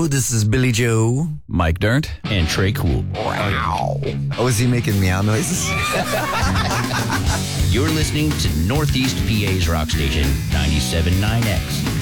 Hello, this is Billy Joe. Mike Dirnt. And Trey Cool. Wow. Oh, is he making meow noises? You're listening to Northeast PA's rock station, 97.9X.